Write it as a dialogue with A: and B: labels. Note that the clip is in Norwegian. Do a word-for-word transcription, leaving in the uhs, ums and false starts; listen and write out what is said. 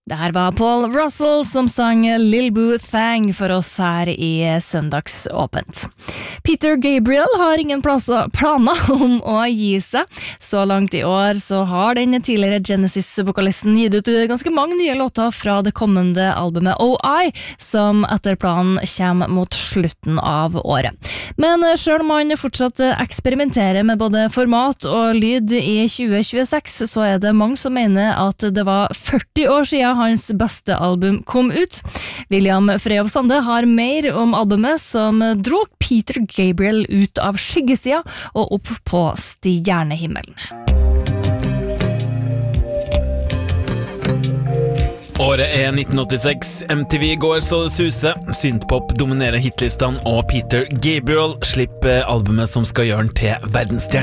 A: Det her var Paul Russell som sang Lil Boo Thang for oss her i Søndagsåpent. Peter Gabriel har ingen plasser, planer om å gi seg. Så langt i år så har den tidligere Genesis-vokalisten gitt ut ganske mange nye låter fra det kommende albumet O I, som etter planen kommer mot slutten av året. Men selv om han fortsatt eksperimenterer med både format og lyd i tjue tjueseks, så er det mange som mener at det var førti år siden hans beste album kom ut. William Freyov Sande har mer om albumet som dro Peter Gabriel ut av skyggesida og opp på stjernehimmelen.
B: Året er nitten åttiseks, M T V går så det suser, synthpop dominerer hitlistene og Peter Gabriel slipper albumet som skal gjøre den til verdensstjerne.